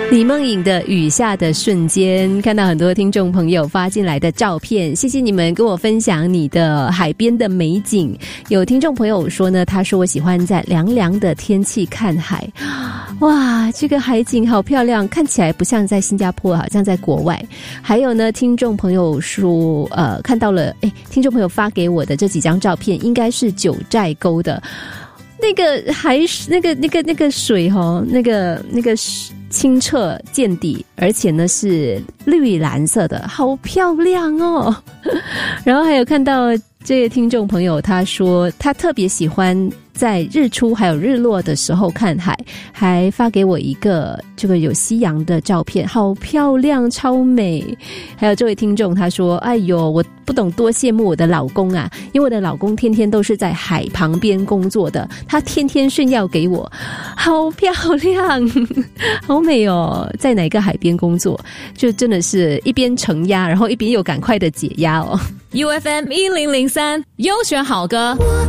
李梦颖的雨下的瞬间，看到很多听众朋友发进来的照片，谢谢你们跟我分享你的海边的美景。有听众朋友说呢，他说我喜欢在凉凉的天气看海，哇，这个海景好漂亮，看起来不像在新加坡，好像在国外。还有呢，听众朋友说看到了，听众朋友发给我的这几张照片应该是九寨沟的那个海，那个水那个清澈见底，而且呢是绿蓝色的，好漂亮哦。然后还有看到这位听众朋友，他说他特别喜欢在日出还有日落的时候看海，还发给我一个这个有夕阳的照片，好漂亮，超美。还有这位听众他说，哎呦，我不懂多羡慕我的老公啊，因为我的老公天天都是在海旁边工作的，他天天炫耀给我，好漂亮，好美哦。在哪个海边工作，就真的是一边承压，然后一边又赶快的解压哦。 UFM 1003优选好歌。